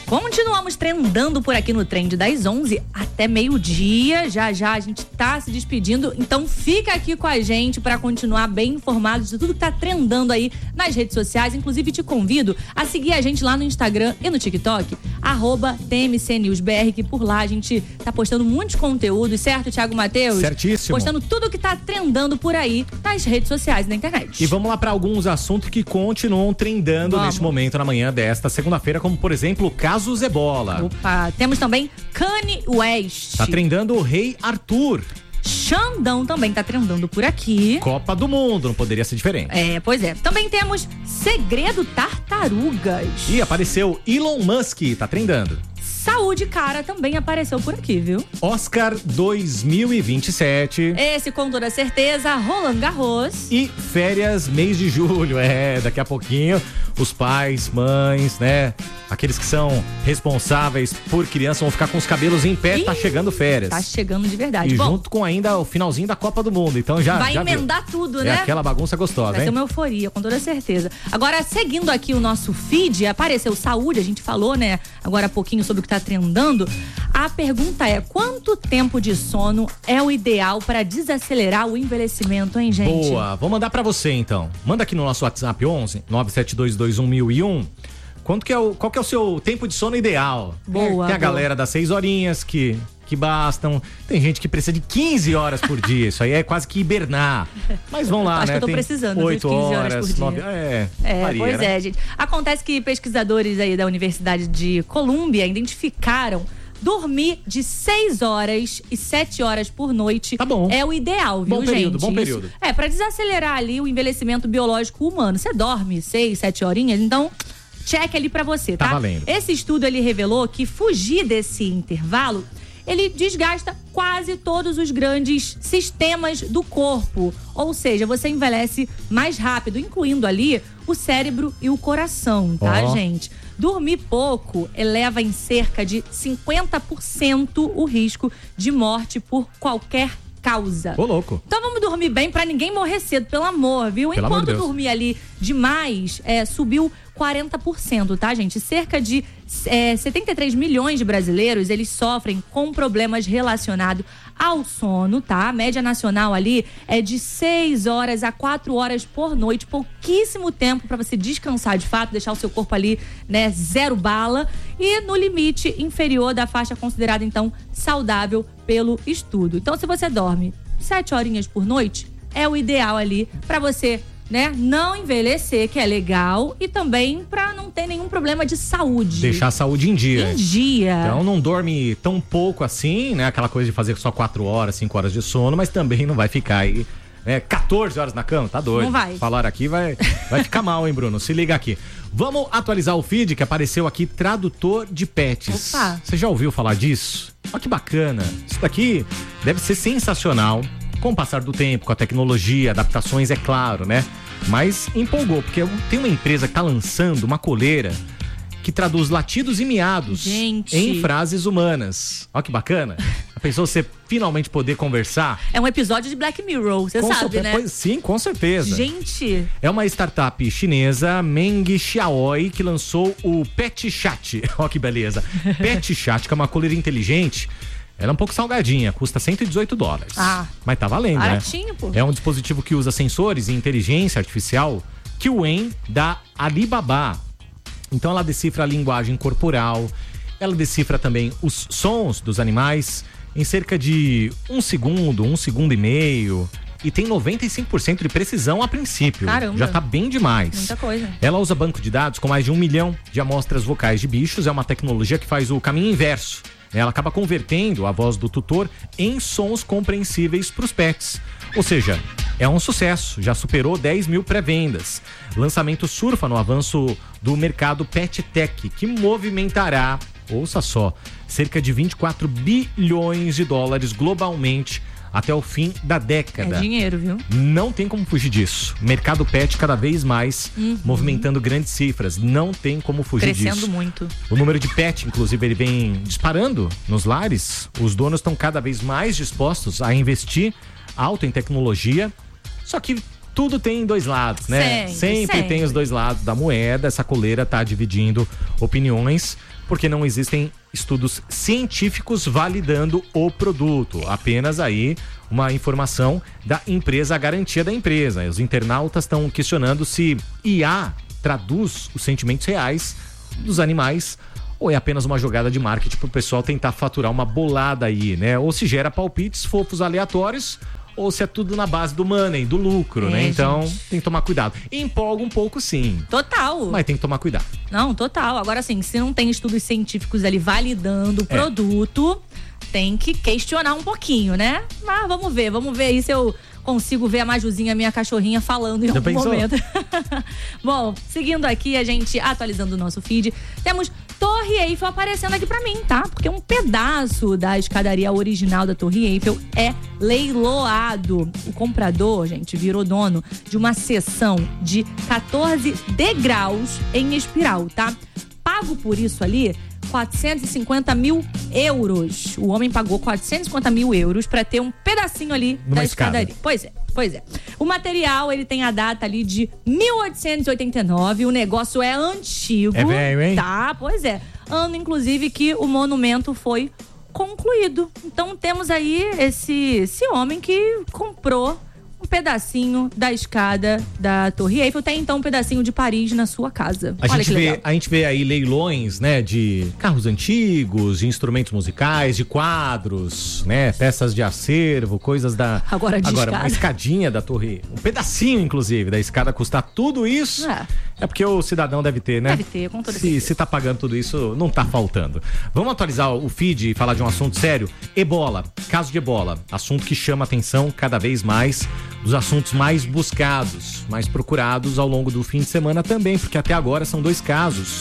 Continuamos trendando por aqui no Trend das 11 até meio-dia. Já já a gente tá se despedindo, então fica aqui com a gente para continuar bem informado de tudo que tá trendando aí nas redes sociais. Inclusive te convido a seguir a gente lá no Instagram e no TikTok, @TMCNewsBR, que por lá a gente tá postando muitos conteúdos, certo, Thiago Matheus? Certíssimo. Postando tudo que tá trendando por aí nas redes sociais e na internet. E vamos lá para alguns assuntos que continuam trendando neste momento, na manhã desta segunda-feira, como por exemplo o caso Zebola. Opa, temos também Kanye West. Tá trendando o Rei Arthur. Xandão também tá trendando por aqui. Copa do Mundo, não poderia ser diferente. Pois é. Também temos Segredo Tartarugas. E apareceu Elon Musk, tá trendando. Saúde Cara também apareceu por aqui, viu? Oscar 2027. Esse, com toda certeza, Roland Garros. E férias mês de julho. Daqui a pouquinho, os pais, mães, né? Aqueles que são responsáveis por criança vão ficar com os cabelos em pé. Tá chegando férias. Tá chegando de verdade. E junto com ainda o finalzinho da Copa do Mundo. Então vai já emendar tudo, né? É aquela bagunça gostosa, vai hein? Vai ser uma euforia, com toda certeza. Agora, seguindo aqui o nosso feed, apareceu saúde, a gente falou, né? Agora há pouquinho sobre o que tá trendando. A pergunta é: quanto tempo de sono é o ideal para desacelerar o envelhecimento, hein, gente? Boa, vou mandar pra você então. Manda aqui no nosso WhatsApp 11 972211001. Qual que é o seu tempo de sono ideal? Boa. Tem a galera das 6 horinhas que bastam. Tem gente que precisa de 15 horas por dia. Isso aí é quase que hibernar. Mas vamos lá, acho né? que eu tô tem precisando 8 de 15 horas por dia. 9, varia, pois né? gente. Acontece que pesquisadores aí da Universidade de Colômbia identificaram dormir de 6 horas e 7 horas por noite. Tá bom. É o ideal, viu, bom período, gente? Bom período. Pra desacelerar ali o envelhecimento biológico humano. Você dorme 6, 7 horinhas, então check ali pra você, tá? Tá valendo. Esse estudo, ele revelou que fugir desse intervalo, ele desgasta quase todos os grandes sistemas do corpo. Ou seja, você envelhece mais rápido, incluindo ali o cérebro e o coração, tá, gente? Dormir pouco eleva em cerca de 50% o risco de morte por qualquer causa. Ô, louco. Então vamos dormir bem pra ninguém morrer cedo, pelo amor, viu? Pelo amor Enquanto de Deus. dormir ali demais, subiu 40%, tá, gente? Cerca de 73 milhões de brasileiros, eles sofrem com problemas relacionados ao sono, tá? A média nacional ali é de 6 horas a 4 horas por noite, pouquíssimo tempo pra você descansar de fato, deixar o seu corpo ali, né, zero bala, e no limite inferior da faixa considerada, então, saudável pelo estudo. Então, se você dorme 7 horinhas por noite, é o ideal ali pra você, né, não envelhecer, que é legal, e também pra não ter nenhum problema de saúde. Deixar a saúde em dia. Em dia. Então não dorme tão pouco assim, né? Aquela coisa de fazer só 4 horas, 5 horas de sono, mas também não vai ficar aí 14 horas na cama, tá doido. Não vai. Falar aqui vai ficar mal, hein, Bruno? Se liga aqui. Vamos atualizar o feed que apareceu aqui, tradutor de pets. Opa. Você já ouviu falar disso? Olha que bacana. Isso daqui deve ser sensacional. Com o passar do tempo, com a tecnologia, adaptações, é claro, né? Mas empolgou, porque tem uma empresa que tá lançando uma coleira que traduz latidos e miados em frases humanas. Olha que bacana. A pessoa você finalmente poder conversar. É um episódio de Black Mirror, você sabe, né? Sim, com certeza. Gente. É uma startup chinesa, Meng Xiaoi, que lançou o Pet Chat. Olha que beleza. Pet Chat, que é uma coleira inteligente. Ela é um pouco salgadinha, custa $118. Mas tá valendo, baratinho, né? Pô. É um dispositivo que usa sensores e inteligência artificial, Qwen, da Alibaba. Então ela decifra a linguagem corporal, ela decifra também os sons dos animais em cerca de 1 segundo, 1 segundo e meio. E tem 95% de precisão a princípio. Caramba. Já tá bem demais. Muita coisa. Ela usa banco de dados com mais de 1 milhão de amostras vocais de bichos. É uma tecnologia que faz o caminho inverso. Ela acaba convertendo a voz do tutor em sons compreensíveis para os pets. Ou seja, é um sucesso, já superou 10 mil pré-vendas. Lançamento surfa no avanço do mercado Pet Tech, que movimentará, ouça só, cerca de 24 bilhões de dólares globalmente até o fim da década. É dinheiro, viu? Não tem como fugir disso. Mercado pet cada vez mais movimentando grandes cifras. Não tem como fugir disso. Crescendo muito. O número de pet, inclusive, ele vem disparando nos lares. Os donos estão cada vez mais dispostos a investir alto em tecnologia. Só que tudo tem dois lados, né? Sempre tem os dois lados da moeda. Essa coleira tá dividindo opiniões, porque não existem estudos científicos validando o produto. Apenas aí uma informação da empresa, a garantia da empresa. Os internautas estão questionando se IA traduz os sentimentos reais dos animais ou é apenas uma jogada de marketing pro pessoal tentar faturar uma bolada aí, né? Ou se gera palpites fofos aleatórios, ou se é tudo na base do money, do lucro, né? Então, tem que tomar cuidado. Empolga um pouco, sim. Total. Mas tem que tomar cuidado. Não, total. Agora, assim, se não tem estudos científicos ali validando o produto, tem que questionar um pouquinho, né? Mas vamos ver aí se eu consigo ver a Majuzinha, minha cachorrinha, falando em algum momento. Bom, seguindo aqui, a gente atualizando o nosso feed, temos Torre Eiffel aparecendo aqui pra mim, tá? Porque um pedaço da escadaria original da Torre Eiffel é leiloado. O comprador, gente, virou dono de uma seção de 14 degraus em espiral, tá? Pago por isso ali 450 mil euros. O homem pagou 450 mil euros pra ter um pedacinho ali da escadaria. Pois é. O material, ele tem a data ali de 1889. O negócio é antigo. É velho, hein? Tá, pois é. Ano, inclusive, que o monumento foi concluído. Então, temos aí esse homem que comprou um pedacinho da escada da Torre Eiffel, tem então um pedacinho de Paris na sua casa. A gente vê aí leilões, né, de carros antigos, de instrumentos musicais, de quadros, né, peças de acervo, coisas da... Agora uma escadinha da torre, um pedacinho, inclusive, da escada custar tudo isso, é porque o cidadão deve ter, né? Deve ter, com toda certeza. Se tá pagando tudo isso, não tá faltando. Vamos atualizar o feed e falar de um assunto sério? Ebola, caso de ebola, assunto que chama atenção cada vez mais, dos assuntos mais buscados, mais procurados ao longo do fim de semana também, porque até agora são 2 casos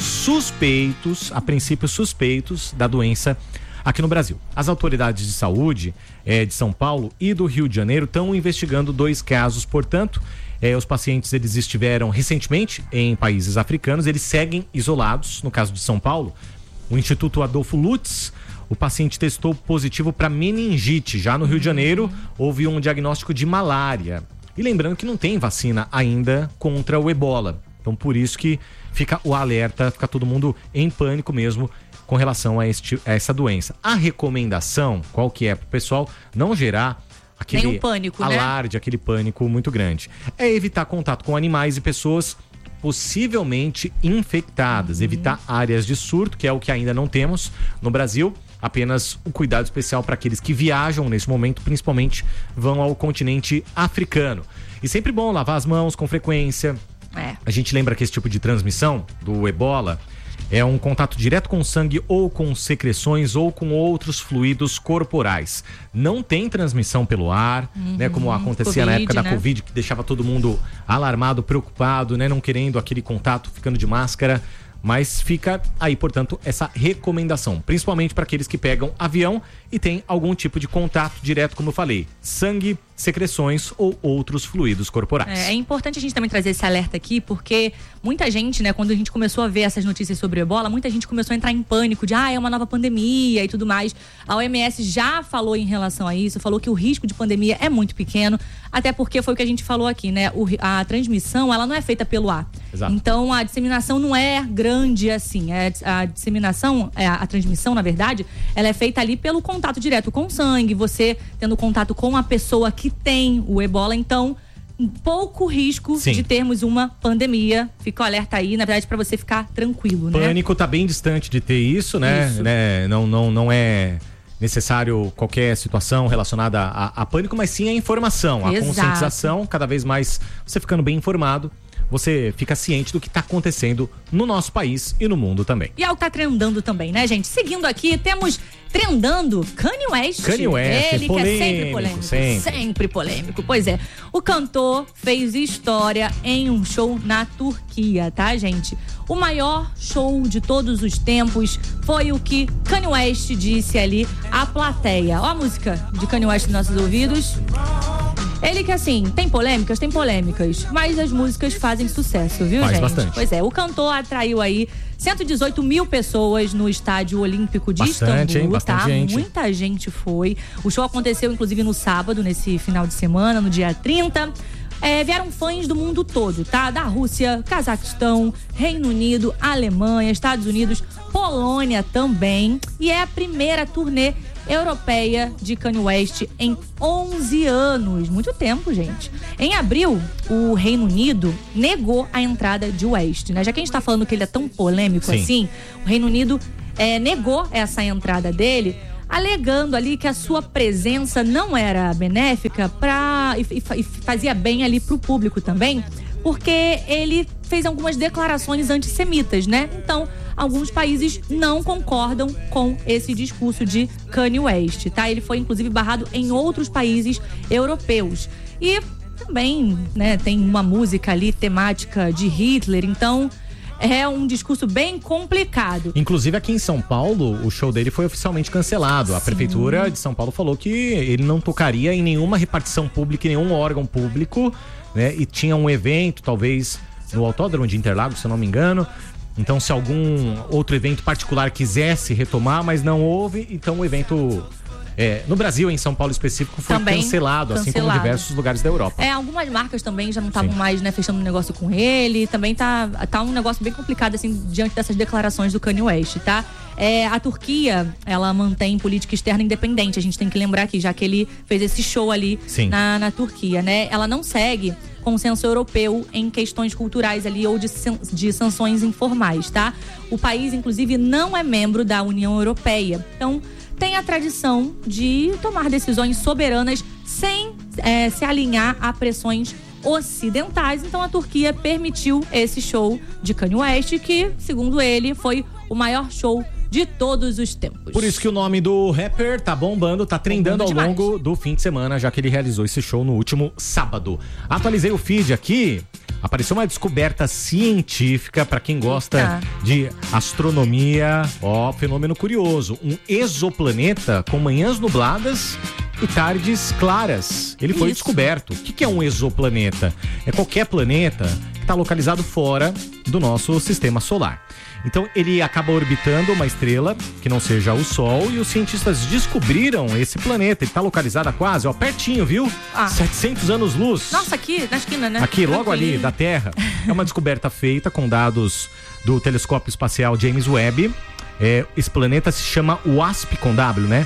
suspeitos, a princípio suspeitos, da doença aqui no Brasil. As autoridades de saúde de São Paulo e do Rio de Janeiro estão investigando 2 casos, portanto, os pacientes eles estiveram recentemente em países africanos, eles seguem isolados. No caso de São Paulo, o Instituto Adolfo Lutz, o paciente testou positivo para meningite. Já no Rio de Janeiro, houve um diagnóstico de malária. E lembrando que não tem vacina ainda contra o ebola. Então, por isso que fica o alerta, fica todo mundo em pânico mesmo com relação a essa doença. A recomendação, qual que é para o pessoal não gerar aquele pânico, alarde, aquele pânico muito grande? É evitar contato com animais e pessoas possivelmente infectadas, evitar áreas de surto, que é o que ainda não temos no Brasil. Apenas um cuidado especial para aqueles que viajam nesse momento, principalmente vão ao continente africano. E sempre bom lavar as mãos com frequência. A gente lembra que esse tipo de transmissão do ebola é um contato direto com sangue ou com secreções ou com outros fluidos corporais. Não tem transmissão pelo ar, né? Como acontecia na época da Covid, que deixava todo mundo alarmado, preocupado, né? Não querendo aquele contato, ficando de máscara. Mas fica aí, portanto, essa recomendação, principalmente para aqueles que pegam avião e tem algum tipo de contato direto, como eu falei, sangue, secreções ou outros fluidos corporais. É importante a gente também trazer esse alerta aqui, porque muita gente, né, quando a gente começou a ver essas notícias sobre o ebola, muita gente começou a entrar em pânico de, é uma nova pandemia e tudo mais. A OMS já falou em relação a isso, falou que o risco de pandemia é muito pequeno, até porque foi o que a gente falou aqui, né, a transmissão, ela não é feita pelo ar. Exato. Então, a disseminação não é grande assim. A disseminação, a transmissão, na verdade, ela é feita ali pelo contato direto com o sangue, você tendo contato com a pessoa que tem o ebola. Então, pouco risco de termos uma pandemia. Fica o alerta aí, na verdade, para você ficar tranquilo, né? Pânico tá bem distante de ter isso, né? Isso. Não é necessário qualquer situação relacionada a pânico, mas sim a informação, a conscientização. Cada vez mais você ficando bem informado, você fica ciente do que está acontecendo no nosso país e no mundo também. E algo tá trendando também, né, gente? Seguindo aqui, temos trendando Kanye West. Ele polêmico, que é sempre polêmico. Sempre polêmico. Pois é, o cantor fez história em um show na Turquia, tá, gente? O maior show de todos os tempos foi o que Kanye West disse ali à plateia. Ó a música de Kanye West nos nossos ouvidos. Ele que, assim, tem polêmicas, mas as músicas fazem sucesso, viu, Faz gente? Bastante. Pois é, o cantor atraiu aí 118 mil pessoas no Estádio Olímpico de Istambul, bastante gente. Muita gente foi. O show aconteceu, inclusive, no sábado, nesse final de semana, no dia 30. Vieram fãs do mundo todo, tá? Da Rússia, Cazaquistão, Reino Unido, Alemanha, Estados Unidos, Polônia também. E é a primeira turnê europeia de Kanye West em 11 anos. Muito tempo, gente. Em abril, o Reino Unido negou a entrada de West, né? Já que a gente tá falando que ele é tão polêmico assim, o Reino Unido negou essa entrada dele, alegando ali que a sua presença não era benéfica e fazia bem ali pro público também, porque ele fez algumas declarações antissemitas, né? Então, alguns países não concordam com esse discurso de Kanye West, tá? Ele foi, inclusive, barrado em outros países europeus. E também, né, tem uma música ali temática de Hitler, então é um discurso bem complicado. Inclusive aqui em São Paulo, o show dele foi oficialmente cancelado. A Prefeitura de São Paulo falou que ele não tocaria em nenhuma repartição pública, em nenhum órgão público, né? E tinha um evento, talvez no Autódromo de Interlagos, se eu não me engano. Então, se algum outro evento particular quisesse retomar, mas não houve, então o evento no Brasil, em São Paulo específico, foi cancelado, assim como diversos lugares da Europa. Algumas marcas também já não estavam mais, né, fechando um negócio com ele. Também tá um negócio bem complicado, assim, diante dessas declarações do Kanye West, tá? A Turquia, ela mantém política externa independente, a gente tem que lembrar aqui, já que ele fez esse show ali na Turquia, né? Ela não segue consenso europeu em questões culturais ali ou de sanções informais, tá? O país, inclusive, não é membro da União Europeia. Então, tem a tradição de tomar decisões soberanas sem se alinhar a pressões ocidentais. Então, a Turquia permitiu esse show de Kanye West, que, segundo ele, foi o maior show de todos os tempos. Por isso que o nome do rapper tá bombando, tá trendando ao longo do fim de semana, já que ele realizou esse show no último sábado. Atualizei o feed aqui, apareceu uma descoberta científica para quem gosta de astronomia. Fenômeno curioso, um exoplaneta com manhãs nubladas e tardes claras. Ele foi descoberto. O que é um exoplaneta? É qualquer planeta que está localizado fora do nosso sistema solar. Então ele acaba orbitando uma estrela que não seja o Sol, e os cientistas descobriram esse planeta. Ele está localizado a quase, pertinho, viu? 700 anos-luz. Nossa, aqui na esquina, né? Aqui, logo ali, da Terra. É uma descoberta feita com dados do telescópio espacial James Webb. Esse planeta se chama WASP com W, né?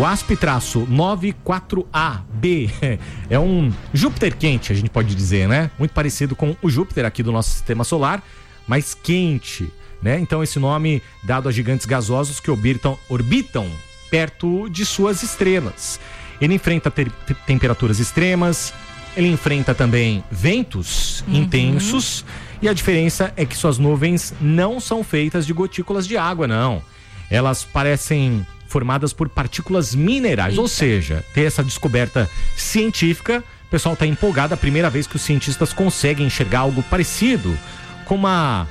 WASP-94AB. É um Júpiter quente, a gente pode dizer, né? Muito parecido com o Júpiter aqui do nosso sistema solar, mas quente, né? Então esse nome dado a gigantes gasosos que orbitam perto de suas estrelas. Ele enfrenta temperaturas extremas, ele enfrenta também ventos intensos, e a diferença é que suas nuvens não são feitas de gotículas de água, não. Elas parecem formadas por partículas minerais, ou seja, ter essa descoberta científica, o pessoal está empolgado, a primeira vez que os cientistas conseguem enxergar algo parecido com uma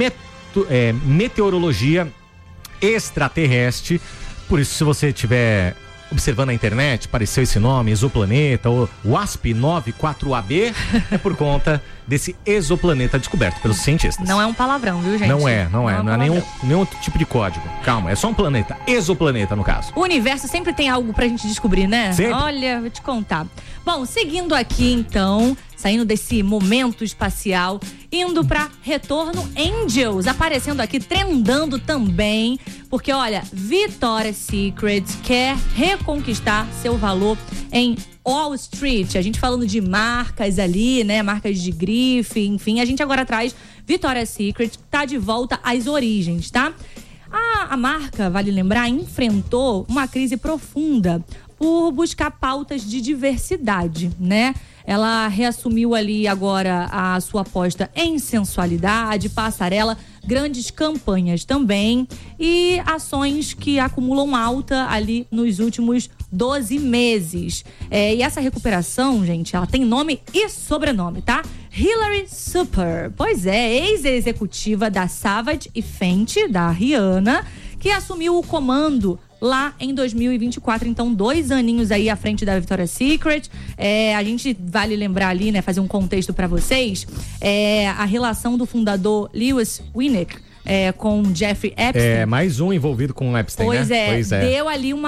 meteorologia extraterrestre. Por isso, se você estiver observando na internet, apareceu esse nome, exoplaneta, ou WASP-94AB, é por conta desse exoplaneta descoberto pelos cientistas. Não é um palavrão, viu, gente? Não é nenhum tipo de código. Calma, é só um planeta, exoplaneta no caso. O universo sempre tem algo pra gente descobrir, né? Sempre. Olha, vou te contar. Bom, seguindo aqui então, saindo desse momento espacial, indo pra Retorno Angels, aparecendo aqui, trendando também, porque olha, Victoria's Secret quer reconquistar seu valor em Wall Street. A gente falando de marcas ali, né? Marcas de grife, enfim. A gente agora traz Victoria's Secret, tá de volta às origens, tá? A marca, vale lembrar, enfrentou uma crise profunda por buscar pautas de diversidade, né? Ela reassumiu ali agora a sua aposta em sensualidade, passarela, grandes campanhas também e ações que acumulam alta ali nos últimos 12 meses. E essa recuperação, gente, ela tem nome e sobrenome, tá? Hilary Super, pois é, ex-executiva da Savage e Fenty, da Rihanna, que assumiu o comando lá em 2024, então 2 aninhos aí à frente da Victoria's Secret. A gente vale lembrar ali, né, fazer um contexto para vocês, a relação do fundador Lewis Winnick com Jeffrey Epstein. Mais um envolvido com o Epstein, pois né? Pois é, deu ali uma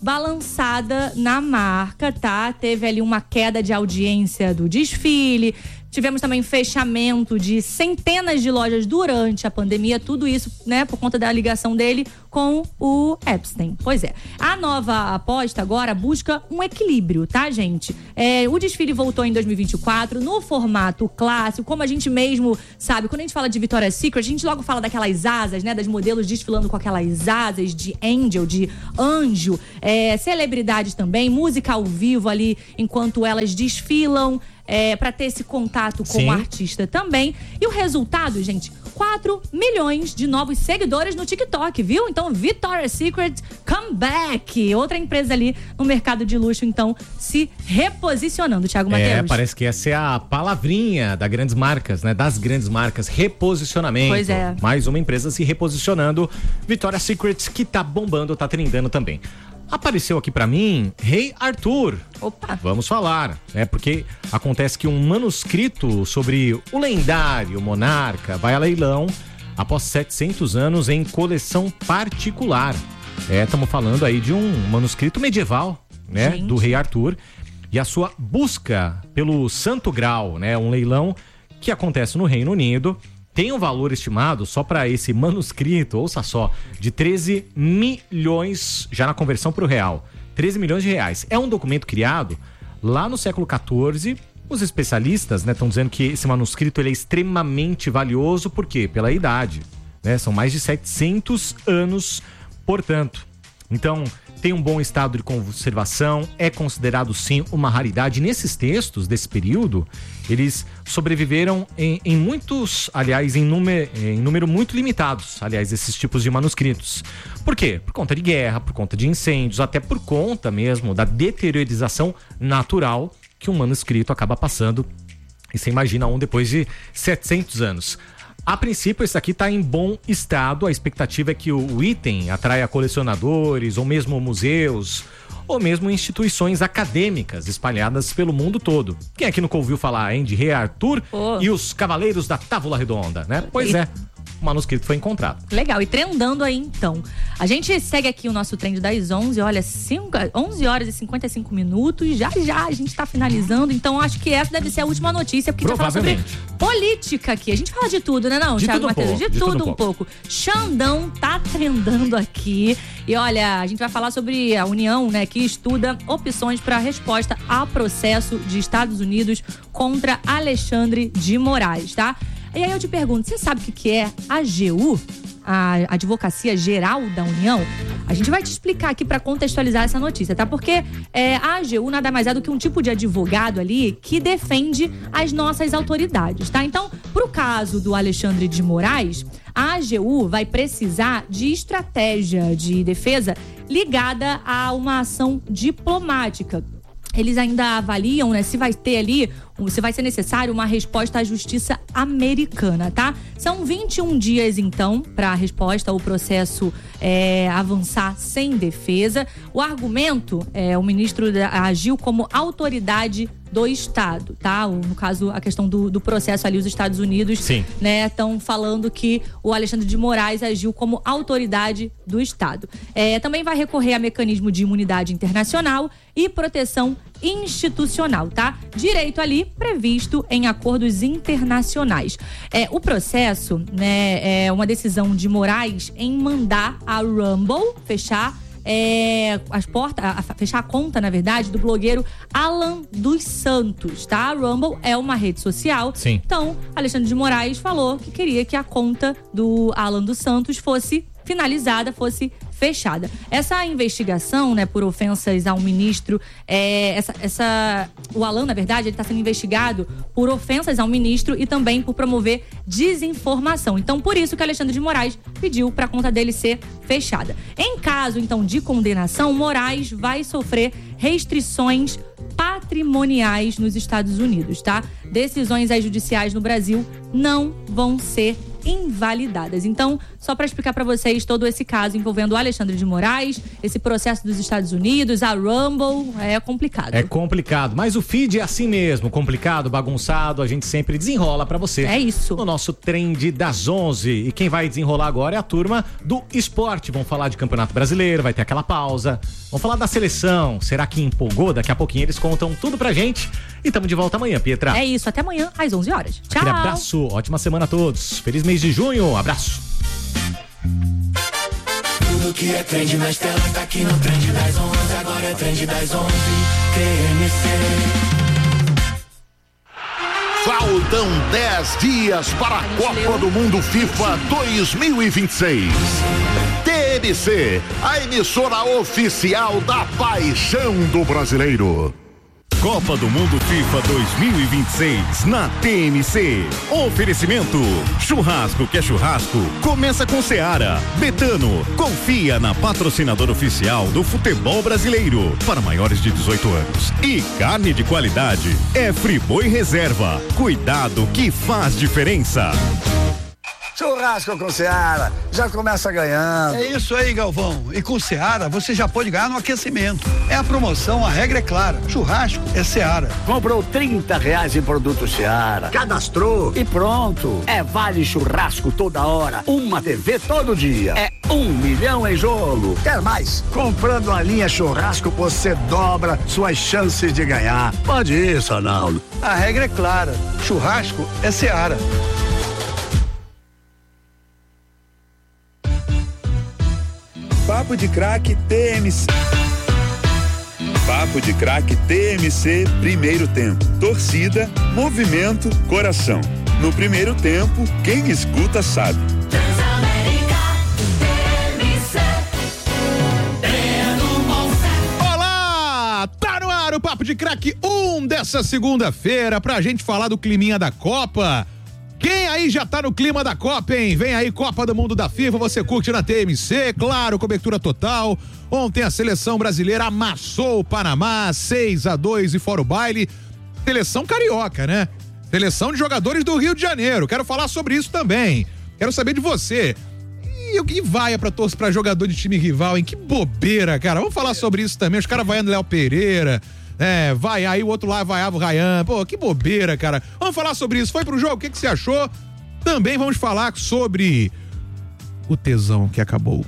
balançada na marca, tá? Teve ali uma queda de audiência do desfile. Tivemos também fechamento de centenas de lojas durante a pandemia, tudo isso, né, por conta da ligação dele com o Epstein. Pois é. A nova aposta agora busca um equilíbrio, tá, gente? O desfile voltou em 2024 no formato clássico, como a gente mesmo sabe, quando a gente fala de Victoria's Secret, a gente logo fala daquelas asas, né, das modelos desfilando com aquelas asas de angel, de anjo, celebridades também, música ao vivo ali enquanto elas desfilam. Para ter esse contato com o artista também. E o resultado, gente, 4 milhões de novos seguidores no TikTok, viu? Então, Victoria's Secret comeback. Outra empresa ali no mercado de luxo, então, se reposicionando, Thiago Mateus. Parece que essa é a palavrinha das grandes marcas, né? Das grandes marcas, reposicionamento. Pois é. Mais uma empresa se reposicionando. Victoria's Secret, que tá bombando, tá trendando também. Apareceu aqui pra mim Rei Arthur. Opa! Vamos falar, né? Porque acontece que um manuscrito sobre o lendário monarca vai a leilão após 700 anos em coleção particular. Estamos falando aí de um manuscrito medieval, né? Gente. Do Rei Arthur. E a sua busca pelo Santo Graal, né? Um leilão que acontece no Reino Unido. Tem um valor estimado, só para esse manuscrito, ouça só, de 13 milhões, já na conversão para o real. 13 milhões de reais. É um documento criado lá no século XIV. Os especialistas, né, estão dizendo que esse manuscrito ele é extremamente valioso, por quê? Pela idade, né? São mais de 700 anos, portanto. Então, tem um bom estado de conservação, é considerado sim uma raridade. Nesses textos desse período, eles sobreviveram em muitos, aliás, em número muito limitados, aliás, esses tipos de manuscritos. Por quê? Por conta de guerra, por conta de incêndios, até por conta mesmo da deteriorização natural que um manuscrito acaba passando. E você imagina depois de 700 anos. A princípio, esse aqui está em bom estado. A expectativa é que o item atraia colecionadores, ou mesmo museus, ou mesmo instituições acadêmicas espalhadas pelo mundo todo. Quem aqui nunca ouviu falar, hein, de Rei Arthur e os Cavaleiros da Távola Redonda, né? Pois é. O manuscrito foi encontrado. Legal, e trendando aí então. A gente segue aqui o nosso trend das 11, olha, 11 horas e 55 minutos, já a gente tá finalizando, então acho que essa deve ser a última notícia, porque a gente vai falar sobre política aqui. A gente fala de tudo, né não, Thiago Mateus? De tudo um pouco. Xandão tá trendando aqui, e olha, a gente vai falar sobre a União, né, que estuda opções para resposta ao processo de Estados Unidos contra Alexandre de Moraes, tá? E aí eu te pergunto, você sabe o que é a AGU? A Advocacia Geral da União? A gente vai te explicar aqui para contextualizar essa notícia, tá? Porque a AGU nada mais é do que um tipo de advogado ali que defende as nossas autoridades, tá? Então, pro caso do Alexandre de Moraes, a AGU vai precisar de estratégia de defesa ligada a uma ação diplomática. Eles ainda avaliam, né, se vai ser necessário uma resposta à justiça americana, tá? São 21 dias, então, para a resposta ao processo avançar sem defesa. O argumento, o ministro agiu como autoridade do Estado, tá? No caso, a questão do processo ali, os Estados Unidos, né, estão falando que o Alexandre de Moraes agiu como autoridade do Estado. Também vai recorrer a mecanismo de imunidade internacional e proteção institucional, tá? Direito ali previsto em acordos internacionais. O processo, né, é uma decisão de Moraes em mandar a Rumble fechar fechar a conta, na verdade, do blogueiro Alan dos Santos, tá? A Rumble é uma rede social. Sim. Então, Alexandre de Moraes falou que queria que a conta do Alan dos Santos fosse finalizada, fosse fechada. Essa investigação, né, por ofensas ao ministro, o Alan, na verdade, ele está sendo investigado por ofensas ao ministro e também por promover desinformação. Então, por isso que Alexandre de Moraes pediu para a conta dele ser fechada. Em caso, então, de condenação, Moraes vai sofrer restrições patrimoniais nos Estados Unidos, tá? Decisões judiciais no Brasil não vão ser invalidadas. Então, só para explicar para vocês todo esse caso envolvendo o Alexandre de Moraes, esse processo dos Estados Unidos, a Rumble, é complicado. É complicado, mas o feed é assim mesmo, complicado, bagunçado, a gente sempre desenrola para você. É isso. No nosso Trend das 11. E quem vai desenrolar agora é a turma do esporte. Vamos falar de Campeonato Brasileiro, vai ter aquela pausa. Vamos falar da seleção. Será que empolgou? Daqui a pouquinho eles contam tudo pra gente. E estamos de volta amanhã, Pietra. É isso, até amanhã às 11 horas. Tchau. Aquele abraço, ótima semana a todos. Feliz mês de junho, abraço. Tudo que é trend na tela tá aqui no Trend das 11. Agora é Trend das 11, TMC. Faltam 10 dias para a Copa do Mundo FIFA 2026. TMC, a emissora oficial da paixão do brasileiro. Copa do Mundo FIFA 2026 na TMC. Oferecimento: churrasco que é churrasco, começa com Seara. Betano, confia na patrocinadora oficial do futebol brasileiro para maiores de 18 anos. E carne de qualidade é Friboi Reserva. Cuidado que faz diferença. Churrasco com Seara, já começa ganhando. É isso aí, Galvão. E com Seara você já pode ganhar no aquecimento. É a promoção, a regra é clara. Churrasco é Seara. Comprou R$30 em produto Seara, cadastrou e pronto. É vale churrasco toda hora, uma TV todo dia. É 1 milhão em jogo. Quer mais? Comprando a linha churrasco você dobra suas chances de ganhar. Pode ir, Sonaldo. A regra é clara. Churrasco é Seara. Papo de Craque TMC. Papo de Craque TMC, primeiro tempo. Torcida, movimento, coração. No primeiro tempo, quem escuta sabe. Olá! Tá no ar o Papo de Craque 1 dessa segunda-feira pra gente falar do climinha da Copa. Quem aí já tá no clima da Copa, hein? Vem aí, Copa do Mundo da FIFA, você curte na TMC, claro, cobertura total. Ontem a seleção brasileira amassou o Panamá 6-2 e fora o baile. Seleção carioca, né? Seleção de jogadores do Rio de Janeiro. Quero falar sobre isso também. Quero saber de você. E o que vai pra jogador de time rival, hein? Que bobeira, cara. Vamos falar sobre isso também. Os caras vaiando Léo Pereira. Vai aí, o outro lá vaiava o Ryan. Pô, que bobeira, cara. Vamos falar sobre isso. Foi pro jogo, o que você achou? Também vamos falar sobre o tesão que acabou.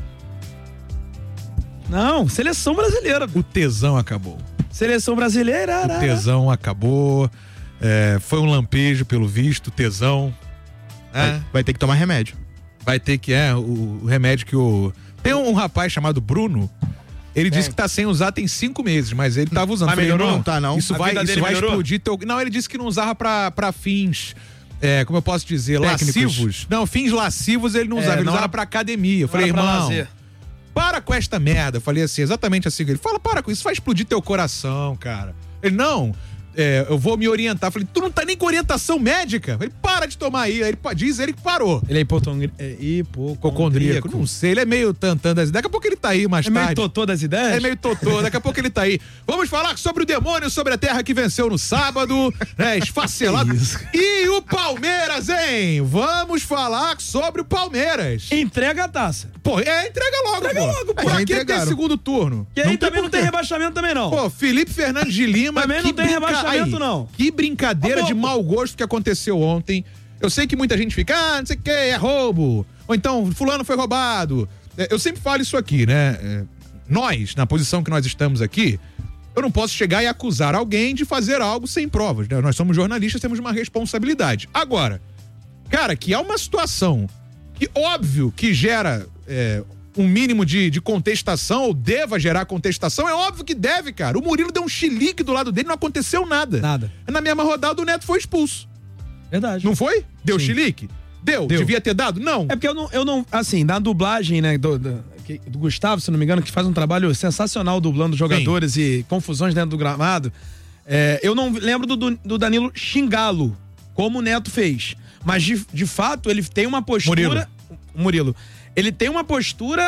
Não, seleção brasileira. O tesão acabou. Seleção brasileira. O tesão acabou. Foi um lampejo, pelo visto, tesão. Vai ter que tomar remédio. Vai ter que, o remédio que o... Tem um rapaz chamado Bruno. Ele disse que tá sem usar tem 5 meses, mas ele tava usando. Mas melhorou? Não tá, não. Isso vai explodir teu... Não, ele disse que não usava pra fins, como eu posso dizer, técnicos. Lascivos. Não, fins lascivos ele não usava, ele usava pra academia. Eu falei, irmão, para com esta merda. Eu falei assim, exatamente assim. Ele fala, para com isso, vai explodir teu coração, cara. Ele, não... eu vou me orientar. Falei, tu não tá nem com orientação médica? Ele, para de tomar aí. Aí diz ele que parou. Ele é hipocondríaco. Não sei, ele é meio tantã das ideias. Daqui a pouco ele tá aí mais tarde. É meio totô das ideias? É meio totô, daqui a pouco ele tá aí. Vamos falar sobre o demônio, sobre a terra que venceu no sábado, esfacelado. E o Palmeiras, hein? Vamos falar sobre o Palmeiras. Entrega a taça. Pô, entrega logo, pô. Pra que ter segundo turno? E aí também não tem rebaixamento também, não. Pô, Felipe Fernandes de Lima... Também não tem rebaixamento, não. Que brincadeira de mau gosto que aconteceu ontem. Eu sei que muita gente fica, não sei o que, é roubo. Ou então, fulano foi roubado. Eu sempre falo isso aqui, né? Nós, na posição que nós estamos aqui, eu não posso chegar e acusar alguém de fazer algo sem provas, né? Nós somos jornalistas, temos uma responsabilidade. Agora, cara, que há uma situação que óbvio que gera um mínimo de contestação, ou deva gerar contestação, é óbvio que deve, cara. O Murilo deu um chilique do lado dele, não aconteceu nada. Nada. Na mesma rodada o Neto foi expulso. Verdade. Não foi? Deu chilique? Deu. Devia ter dado? Não. É porque eu não assim, na dublagem, né, do Gustavo, se não me engano, que faz um trabalho sensacional dublando jogadores e confusões dentro do gramado, eu não lembro do Danilo xingá-lo, como o Neto fez. Mas, de fato, ele tem uma postura... Murilo. Ele tem uma postura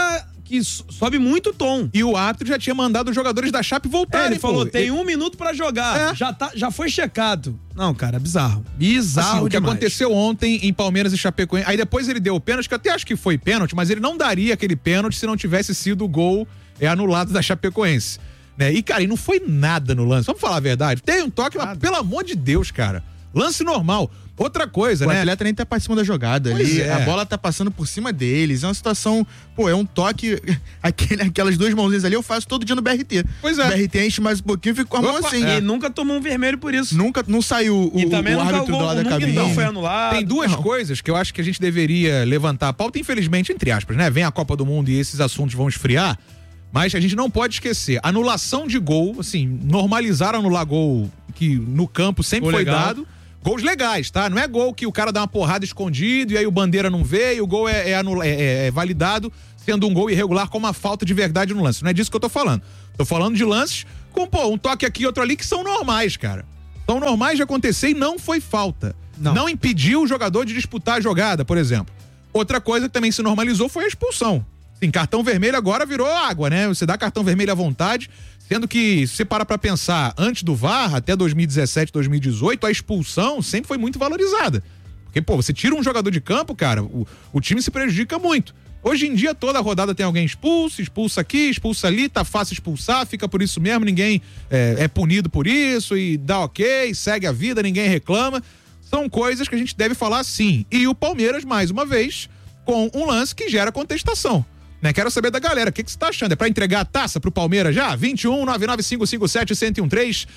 que sobe muito o tom. E o árbitro já tinha mandado os jogadores da Chape voltarem. Ele falou, tem 1 minuto pra jogar. Já foi checado. Não, cara, bizarro. Bizarro assim, o que demais. aconteceu ontem em Palmeiras e Chapecoense. Aí depois ele deu o pênalti, que eu até acho que foi pênalti, mas ele não daria aquele pênalti se não tivesse sido o gol anulado da Chapecoense. Né? E, cara, e não foi nada no lance. Vamos falar a verdade. Tem um toque, mas pelo amor de Deus, cara. Lance normal. Outra coisa, né? O atleta nem tá participando da jogada ali, a bola tá passando por cima deles, é uma situação, é um toque, aquelas 2 mãozinhas ali eu faço todo dia no BRT. Pois é. O BRT enche mais um pouquinho e fica com a mão assim. E nunca tomou um vermelho por isso. Nunca, não saiu o árbitro do lado da cabine. Não foi anulado. Tem 2 coisas que eu acho que a gente deveria levantar a pauta, infelizmente, entre aspas, né? Vem a Copa do Mundo e esses assuntos vão esfriar, mas a gente não pode esquecer, anulação de gol, assim, normalizar anular gol que no campo sempre foi dado. Gols legais, tá? Não é gol que o cara dá uma porrada escondido e aí o bandeira não vê e o gol é validado sendo um gol irregular com uma falta de verdade no lance. Não é disso que eu tô falando. Tô falando de lances com, um toque aqui e outro ali que são normais, cara. São normais de acontecer e não foi falta. Não impediu o jogador de disputar a jogada, por exemplo. Outra coisa que também se normalizou foi a expulsão. Sim, cartão vermelho agora virou água, né? Você dá cartão vermelho à vontade, sendo que, se você para pra pensar, antes do VAR, até 2017, 2018, a expulsão sempre foi muito valorizada. Porque, você tira um jogador de campo, cara, o time se prejudica muito. Hoje em dia, toda rodada tem alguém expulso, expulsa aqui, expulsa ali, tá fácil expulsar, fica por isso mesmo, ninguém é punido por isso e dá ok, segue a vida, ninguém reclama. São coisas que a gente deve falar sim. E o Palmeiras, mais uma vez, com um lance que gera contestação. Né? Quero saber da galera, o que você tá achando? É pra entregar a taça pro Palmeiras já? 21-99557-1013,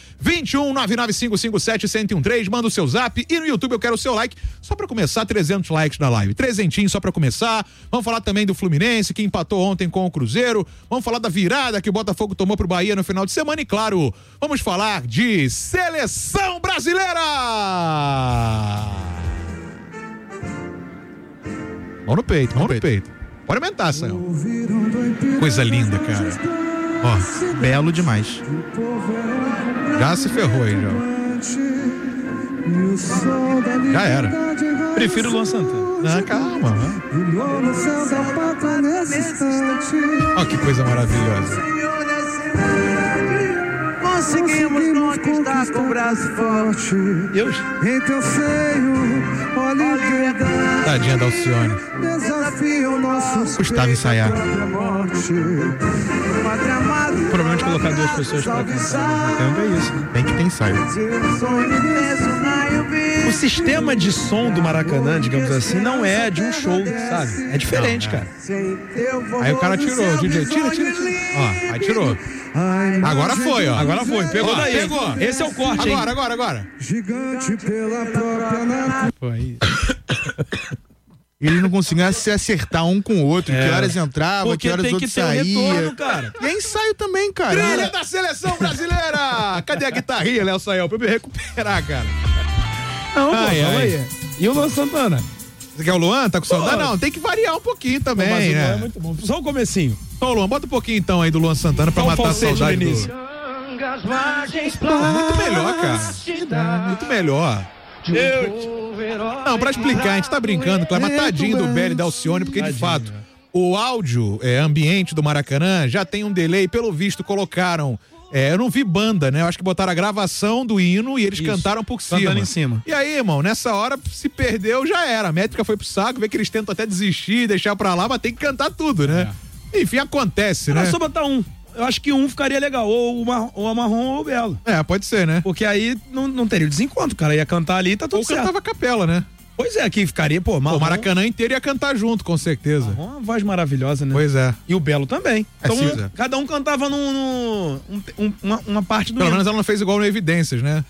21-99557-1013, manda o seu zap e no YouTube eu quero o seu like, só pra começar, 300 likes na live, 300 só pra começar. Vamos falar também do Fluminense, que empatou ontem com o Cruzeiro, vamos falar da virada que o Botafogo tomou pro Bahia no final de semana e, claro, vamos falar de Seleção Brasileira! Mão no peito, mão no peito. Pode aumentar, Sayão. Coisa linda, cara. Ó, belo demais. Já se ferrou aí, já era. Prefiro o Luan Santana. Calma, ó, que coisa maravilhosa. Conseguimos conquistar com o braço forte. Deus. Em teu seio, olha a verdade. Tadinha da Alcione. Desafio nosso. Gustavo ensaiar. O problema de colocar 2 pessoas pra cantar ao mesmo tempo é isso. Tem que ter ensaio. O sistema de som do Maracanã, digamos assim, não é de um show, sabe? É diferente, cara. Aí o cara tirou, o DJ, tira. Ó, aí tirou. Agora foi, ó. Agora foi, pegou daí. Pegou. Esse é o corte, agora. Gigante pela própria foi. Ele não conseguia se acertar um com o outro, que horas entrava, que horas os outros saíam. Cara. E é ensaio também, cara. Trilha da Seleção Brasileira! Cadê a guitarrinha, Léo Sayão, pra eu me recuperar, cara? Não, calma aí. E o Luan Santana? Você quer o Luan? Tá com saudade? Não, tem que variar um pouquinho também, mas o né? Luan é muito bom. Só o comecinho. Então, Luan, bota um pouquinho então aí do Luan Santana pra matar a saudade do... Muito melhor, cara. Muito melhor. Não, pra explicar, a gente tá brincando, claro, mas tadinho do Belly e da Alcione, porque de fato, o áudio ambiente do Maracanã já tem um delay, pelo visto colocaram, eu não vi banda, né, eu acho que botaram a gravação do hino e eles cantaram por cima. Cantando em cima. E aí, irmão, nessa hora se perdeu, já era, a métrica foi pro saco, vê que eles tentam até desistir, deixar pra lá, mas tem que cantar tudo, né? Enfim, acontece, né? Era só botar um. Eu acho que um ficaria legal, ou o Marrom ou o Belo. Pode ser, né? Porque aí não teria o desencontro, cara. Ia cantar ali e tá tudo certo. Ou cantava a capela, né? Pois é, que ficaria, Marrom... O Maracanã inteiro ia cantar junto, com certeza. Marrom é uma voz maravilhosa, né? Pois é. E o Belo também. Então, sim, cada um cantava uma parte do Pelo hino. menos ela não fez igual no Evidências, né?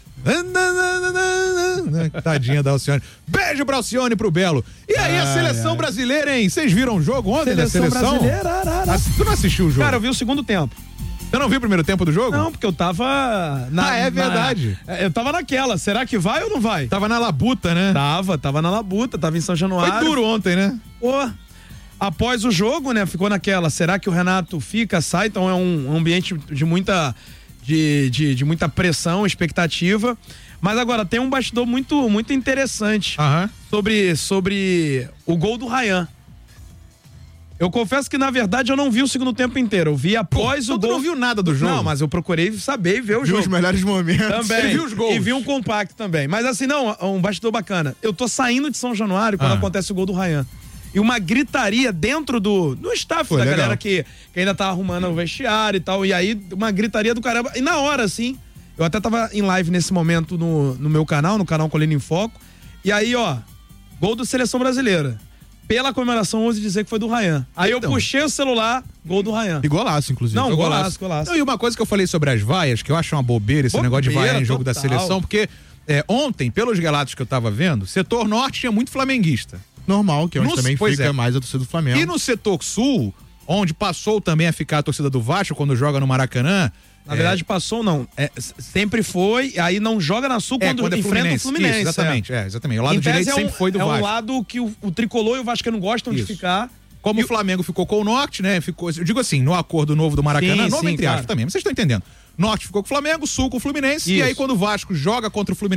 Tadinha da Alcione. Beijo pra Alcione e pro Belo. E aí, a Seleção Brasileira, hein? Vocês viram o jogo ontem da Seleção? Brasileira. Tu não assistiu o jogo? Cara, eu vi o segundo tempo. Você não viu o primeiro tempo do jogo? Não, porque eu tava... é verdade. Eu tava naquela, será que vai ou não vai? Tava na labuta, né? Tava na labuta, tava em São Januário. Foi duro ontem, né? Pô, após o jogo, né, ficou naquela, será que o Renato fica, sai? Então é um ambiente de muita pressão, expectativa. Mas agora, tem um bastidor muito interessante sobre o gol do Ryan. Eu confesso que, na verdade, eu não vi o segundo tempo inteiro. Eu vi após o gol. Tu não viu nada do jogo? Não, mas eu procurei saber e ver o jogo. Viu os melhores momentos. Também. Viu os gols. E vi um compacto também. Mas assim, não, um bastidor bacana. Eu tô saindo de São Januário quando acontece o gol do Ryan. E uma gritaria dentro do staff da galera que ainda tá arrumando o vestiário e tal. E aí, uma gritaria do caramba. E na hora, assim, eu até tava em live nesse momento no meu canal, no canal Colina em Foco. E aí, ó, gol do Seleção Brasileira. Pela comemoração, ouse dizer que foi do Ryan. Aí eu puxei o celular, gol do Ryan. E golaço, inclusive. Não, golaço. Não, e uma coisa que eu falei sobre as vaias, que eu acho uma bobeira esse negócio de vaiar em jogo da seleção, porque ontem, pelos relatos que eu tava vendo, setor norte tinha muito flamenguista. Normal, que é onde também fica mais a torcida do Flamengo. E no setor sul, onde passou também a ficar a torcida do Vasco quando joga no Maracanã. Na verdade, passou não. Sempre foi, aí não joga na sul quando enfrenta o Fluminense. Isso, exatamente, exatamente. O lado direito sempre foi do Vasco. É um lado que o Tricolor e o Vasco não gostam de ficar. Como o Flamengo ficou com o Norte, né? Ficou, eu digo assim, no acordo novo do Maracanã, novo entre aspas também, mas vocês estão entendendo. Norte ficou com o Flamengo, Sul com o Fluminense, e aí quando o Vasco joga contra o Fluminense